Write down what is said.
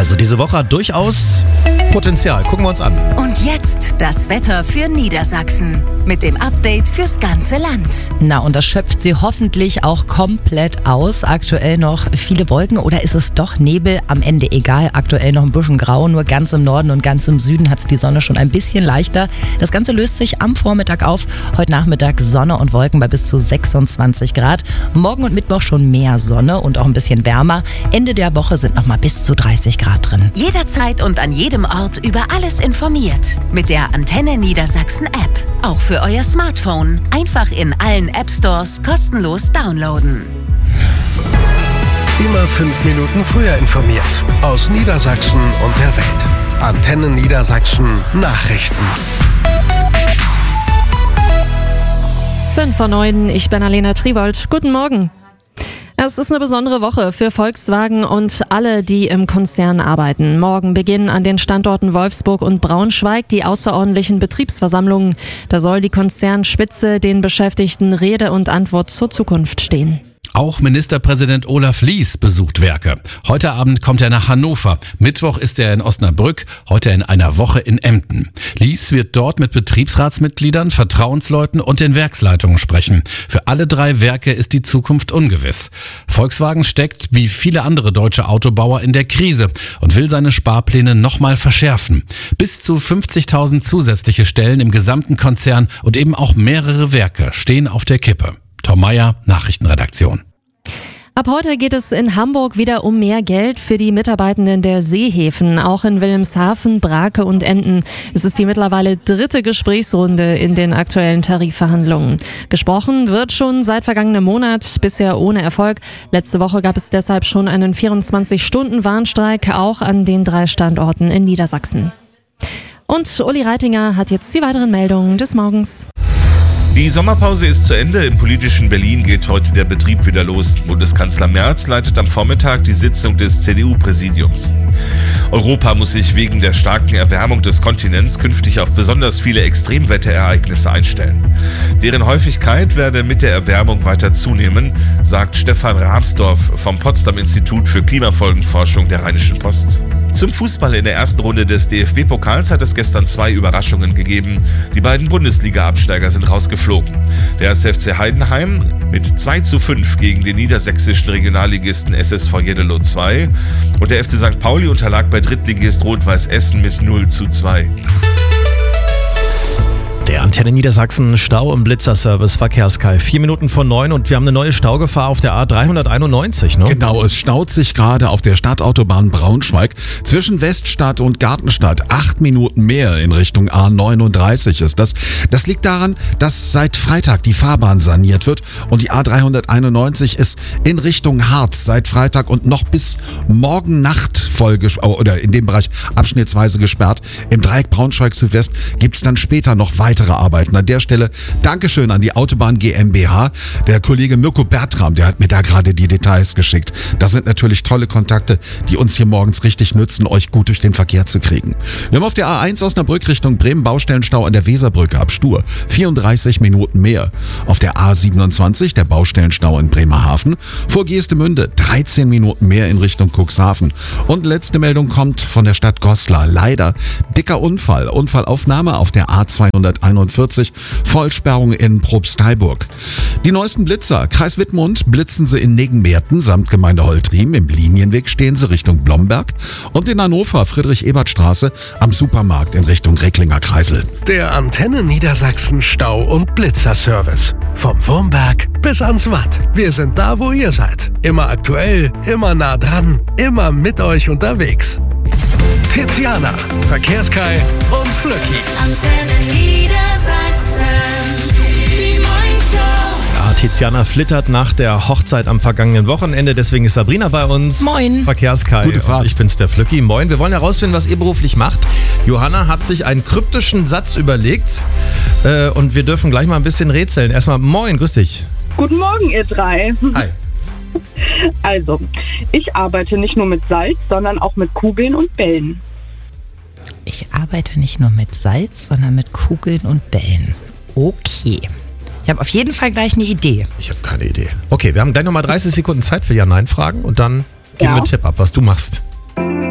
Also diese Woche hat durchaus Potenzial. Gucken wir uns an. Und jetzt das Wetter für Niedersachsen mit dem Update fürs ganze Land. Na, und das schöpft sie hoffentlich auch komplett aus. Aktuell noch viele Wolken oder ist es doch Nebel? Am Ende egal. Aktuell noch ein bisschen grau. Nur ganz im Norden und ganz im Süden hat es die Sonne schon ein bisschen leichter. Das Ganze löst sich am Vormittag auf. Heute Nachmittag Sonne und Wolken bei bis zu 26 Grad. Morgen und Mittwoch schon mehr Sonne und auch ein bisschen wärmer. Ende der Woche sind noch mal bis zu 30 Grad drin. Jederzeit und an jedem Ort über alles informiert. Mit der Antenne Niedersachsen App. Auch für euer Smartphone. Einfach in allen App Stores kostenlos downloaden. Immer 5 Minuten früher informiert. Aus Niedersachsen und der Welt. Antenne Niedersachsen Nachrichten. 5 vor 9, ich bin Alena Triwold. Guten Morgen. Es ist eine besondere Woche für Volkswagen und alle, die im Konzern arbeiten. Morgen beginnen an den Standorten Wolfsburg und Braunschweig die außerordentlichen Betriebsversammlungen. Da soll die Konzernspitze den Beschäftigten Rede und Antwort zur Zukunft stehen. Auch Ministerpräsident Olaf Lies besucht Werke. Heute Abend kommt er nach Hannover. Mittwoch ist er in Osnabrück, heute in einer Woche in Emden. Lies wird dort mit Betriebsratsmitgliedern, Vertrauensleuten und den Werksleitungen sprechen. Für alle 3 Werke ist die Zukunft ungewiss. Volkswagen steckt, wie viele andere deutsche Autobauer, in der Krise und will seine Sparpläne nochmal verschärfen. Bis zu 50.000 zusätzliche Stellen im gesamten Konzern und eben auch mehrere Werke stehen auf der Kippe. Tom Meyer, Nachrichtenredaktion. Ab heute geht es in Hamburg wieder um mehr Geld für die Mitarbeitenden der Seehäfen. Auch in Wilhelmshaven, Brake und Emden. Es ist die mittlerweile 3. Gesprächsrunde in den aktuellen Tarifverhandlungen. Gesprochen wird schon seit vergangenem Monat, bisher ohne Erfolg. Letzte Woche gab es deshalb schon einen 24-Stunden-Warnstreik, auch an den 3 Standorten in Niedersachsen. Und Uli Reitinger hat jetzt die weiteren Meldungen des Morgens. Die Sommerpause ist zu Ende. Im politischen Berlin geht heute der Betrieb wieder los. Bundeskanzler Merz leitet am Vormittag die Sitzung des CDU-Präsidiums. Europa muss sich wegen der starken Erwärmung des Kontinents künftig auf besonders viele Extremwetterereignisse einstellen. Deren Häufigkeit werde mit der Erwärmung weiter zunehmen, sagt Stefan Rahmsdorf vom Potsdam-Institut für Klimafolgenforschung der Rheinischen Post. Zum Fußball in der ersten Runde des DFB-Pokals hat es gestern 2 Überraschungen gegeben. Die beiden Bundesliga-Absteiger sind rausgeflogen. Der 1. FC Heidenheim mit 2:5 gegen den niedersächsischen Regionalligisten SSV Jeddelo 2 und der FC St. Pauli unterlag bei Drittligist Rot-Weiß Essen mit 0:2. Der Antenne Niedersachsen Stau- und Blitzerservice Verkehrskai. 4 Minuten vor 9 und wir haben eine neue Staugefahr auf der A391, ne? Genau, es staut sich gerade auf der Stadtautobahn Braunschweig zwischen Weststadt und Gartenstadt. 8 Minuten mehr in Richtung A39 ist das. Das liegt daran, dass seit Freitag die Fahrbahn saniert wird und die A391 ist in Richtung Harz seit Freitag und noch bis morgen Nacht oder in dem Bereich abschnittsweise gesperrt. Im Dreieck Braunschweig Südwest gibt es dann später noch weitere Arbeiten. An der Stelle Dankeschön an die Autobahn GmbH. Der Kollege Mirko Bertram, der hat mir da gerade die Details geschickt. Das sind natürlich tolle Kontakte, die uns hier morgens richtig nützen, euch gut durch den Verkehr zu kriegen. Wir haben auf der A1 Osnabrück Richtung Bremen Baustellenstau an der Weserbrücke ab Stur. 34 Minuten mehr. Auf der A27 der Baustellenstau in Bremerhaven. Vor Geestemünde 13 Minuten mehr in Richtung Cuxhaven. Und letzte Meldung kommt von der Stadt Goslar. Leider dicker Unfall. Unfallaufnahme auf der A241. Vollsperrung in Probstheilburg. Die neuesten Blitzer. Kreis Wittmund blitzen sie in Neggenmerten samt Gemeinde Holtriem. Im Linienweg stehen sie Richtung Blomberg. Und in Hannover Friedrich-Ebert-Straße am Supermarkt in Richtung Recklinger Kreisel. Der Antenne Niedersachsen Stau- und Blitzerservice. Vom Wurmberg bis ans Watt. Wir sind da, wo ihr seid. Immer aktuell, immer nah dran, immer mit euch unterwegs. Tiziana, Verkehrskai und Flöcki. Antenne Niedersachsen, die Morningshow. Ja, Tiziana flittert nach der Hochzeit am vergangenen Wochenende, deswegen ist Sabrina bei uns. Moin. Verkehrskai. Gute Fahrt. Und ich bin's, der Flöcki. Moin. Wir wollen herausfinden, was ihr beruflich macht. Johanna hat sich einen kryptischen Satz überlegt und wir dürfen gleich mal ein bisschen rätseln. Erstmal moin, grüß dich. Guten Morgen, ihr 3. Hi. Also, ich arbeite nicht nur mit Salz, sondern auch mit Kugeln und Bällen. Ich arbeite nicht nur mit Salz, sondern mit Kugeln und Bällen. Okay. Ich habe auf jeden Fall gleich eine Idee. Ich habe keine Idee. Okay, wir haben gleich nochmal 30 Sekunden Zeit für Ja-Nein-Fragen und dann geben Ja. wir einen Tipp ab, was du machst.